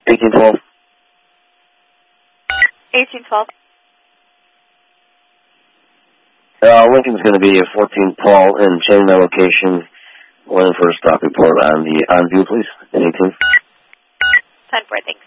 1812. 1812. Lincoln's going to be at 14 Paul and change my location. One for a stop report on view, please. 18. 10-4, thanks.